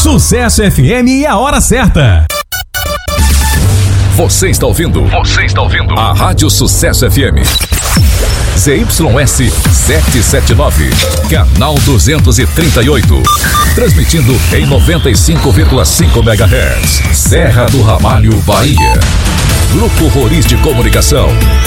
Sucesso FM e a hora certa. Você está ouvindo a Rádio Sucesso FM. ZYS 779, canal 238. Transmitindo em 95,5 MHz. Serra do Ramalho, Bahia. Grupo Roriz de Comunicação.